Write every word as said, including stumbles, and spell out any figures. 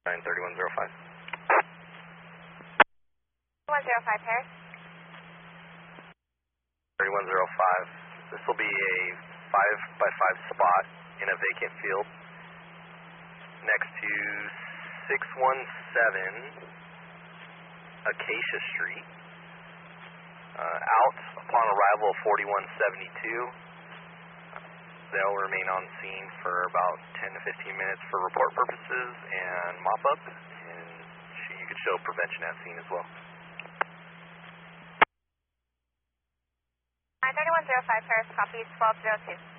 nine three one zero five. one zero five, Paris. three one zero five. This will be a five by five spot in a vacant field next to six one seven Acacia Street. Uh, out upon arrival of forty-one seventy-two. They'll remain on scene for about ten to fifteen minutes for report purposes and mop-up, and you could show prevention at scene as well. nine three one zero five, Paris, copy twelve zero two.